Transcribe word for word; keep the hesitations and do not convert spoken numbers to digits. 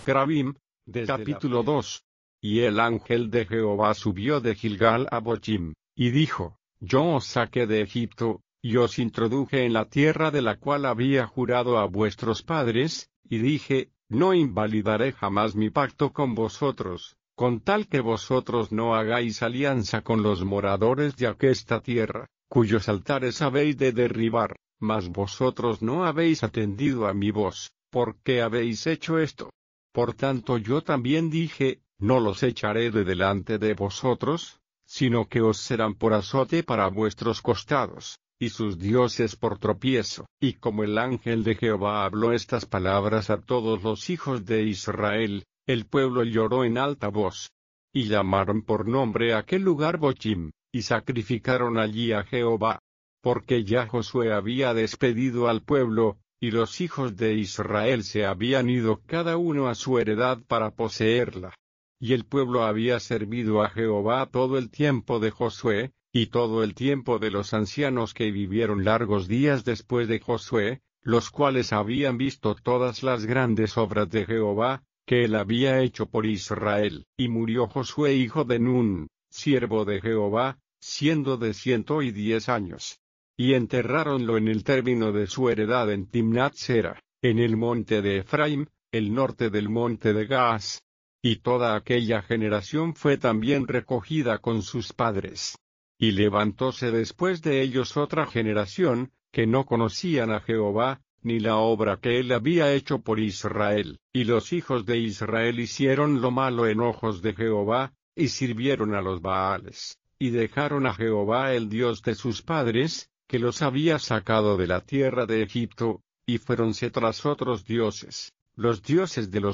Efraín. Capítulo dos. Y el ángel de Jehová subió de Gilgal a Bochim, y dijo: Yo os saqué de Egipto, y os introduje en la tierra de la cual había jurado a vuestros padres, y dije: No invalidaré jamás mi pacto con vosotros, con tal que vosotros no hagáis alianza con los moradores de aquesta tierra, cuyos altares habéis de derribar, mas vosotros no habéis atendido a mi voz. ¿Por qué habéis hecho esto? Por tanto yo también dije: No los echaré de delante de vosotros, sino que os serán por azote para vuestros costados, y sus dioses por tropiezo. Y como el ángel de Jehová habló estas palabras a todos los hijos de Israel, el pueblo lloró en alta voz. Y llamaron por nombre a aquel lugar Bochim, y sacrificaron allí a Jehová. Porque ya Josué había despedido al pueblo, y los hijos de Israel se habían ido cada uno a su heredad para poseerla. Y el pueblo había servido a Jehová todo el tiempo de Josué, y todo el tiempo de los ancianos que vivieron largos días después de Josué, los cuales habían visto todas las grandes obras de Jehová, que él había hecho por Israel. Y murió Josué hijo de Nun, siervo de Jehová, siendo de ciento y diez años. Y enterráronlo en el término de su heredad en Timnat Sera, en el monte de Efraín, el norte del monte de Gaas. Y toda aquella generación fue también recogida con sus padres. Y levantóse después de ellos otra generación, que no conocían a Jehová, ni la obra que él había hecho por Israel. Y los hijos de Israel hicieron lo malo en ojos de Jehová, y sirvieron a los Baales, y dejaron a Jehová el Dios de sus padres, que los había sacado de la tierra de Egipto, y fuéronse tras otros dioses, los dioses de los